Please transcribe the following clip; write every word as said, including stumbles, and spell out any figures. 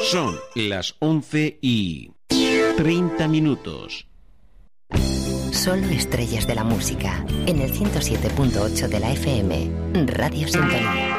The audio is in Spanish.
Son las once y treinta minutos. Solo estrellas de la música, en el ciento siete punto ocho de la F M, Radio Sintonía.